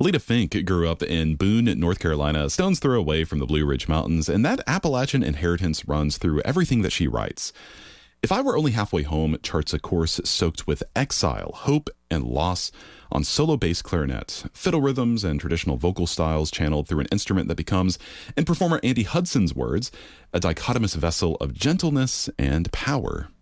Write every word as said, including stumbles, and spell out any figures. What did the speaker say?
Alita Fink grew up in Boone, North Carolina, a stone's throw away from the Blue Ridge Mountains, and that Appalachian inheritance runs through everything that she writes. If I Were Only Halfway Home charts a course soaked with exile, hope, and loss on solo bass clarinet, fiddle rhythms, and traditional vocal styles channeled through an instrument that becomes, in performer Andy Hudson's words, a dichotomous vessel of gentleness and power.